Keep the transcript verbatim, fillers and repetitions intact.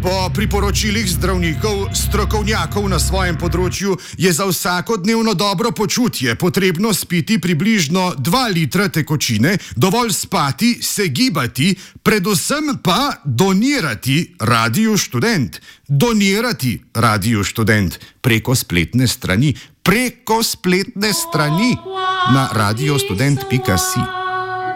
Po priporočilih zdravnikov, strokovnjakov na svojem področju je za vsakodnevno dobro počutje potrebno spiti približno dva litra tekočine, dovolj spati, se gibati, predvsem pa donirati Radiu Študent. Donirati Radiu Študent preko spletne strani, preko spletne strani na radio student pika si.